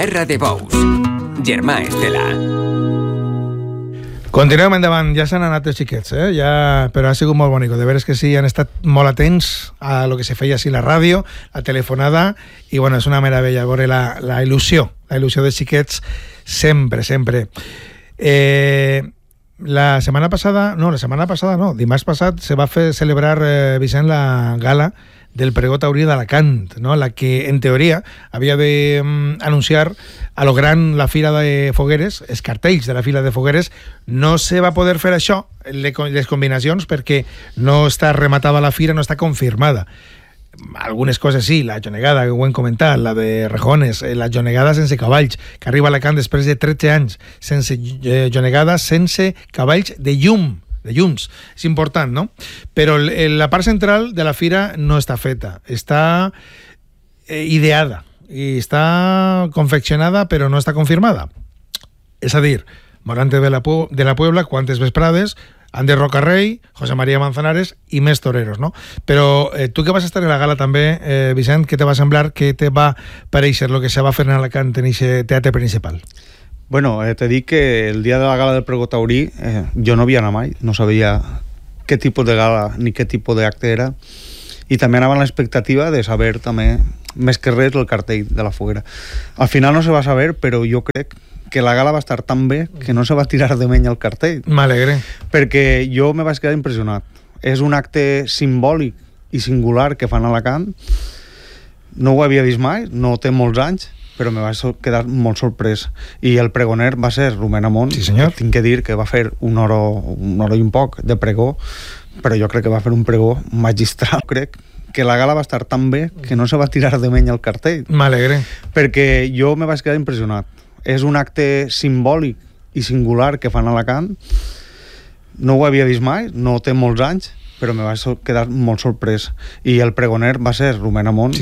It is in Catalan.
Terra de Bous. Germà Estela. Continuem endavant, ja s'han anat els xiquets, però ha sigut molt bonic. De veres que sí, han estat molt atents a lo que se feia així la ràdio, la telefonada, i bueno, és una meravella veure la il·lusió dels xiquets sempre. La setmana passada no, dimarts passat se va fer celebrar, Vicent, la gala del pregó taurí d'Alacant, no? La que en teoria havia d'anunciar a lo gran la fira de fogueres, els cartells de la fira de fogueres. No se va poder fer això, les combinacions, perquè no està rematada la fira, no està confirmada. Algunes coses sí, la jonegada que ho hem comentat, la de Rejones, la jonegada sense cavalls, que arriba a Alacant després de 13 anys, sense jonegada, sense cavalls de llums. És important, no? Però la part central de la fira no està feta, està ideada i està confeccionada, però no està confirmada. És a dir, Morante de la Puebla, Quantes Vesprades, Ander Rocarrey, José María Manzanares i més toreros, no? Però tu que vas estar en la gala també, Vicent, què te va semblar, què te va parèixer el que se va fer en Alacant en aquest teatre principal? Bueno, te dic que el dia de la gala del pregó taurí jo no havia anat mai, no sabia què tipus de gala ni què tipus d'acte era, i també anava amb l'expectativa de saber també, més que res, el cartell de la foguera. Al final no se va saber, però jo crec que la gala va estar tan bé que no se va tirar de menya el cartell. M'alegre. Perquè jo me vaig quedar impressionat. És un acte simbòlic i singular que fan a Alacant. No ho havia vist mai, no té molts anys, però me vaig quedar molt sorprès. I el pregoner va ser Rubén Amón. Sí, senyor. Tinc que dir que va fer una hora i un poc de pregó, però jo crec que va fer un pregó magistral. Crec que la gala va estar tan bé que no se va tirar de menya el cartell. M'alegre. Perquè jo me vaig quedar impressionat. És un acte simbòlic i singular que fan a Alacant. No ho havia vist mai, no té molts anys, però me vaig quedar molt sorprès. I el pregoner va ser Rubén Amón.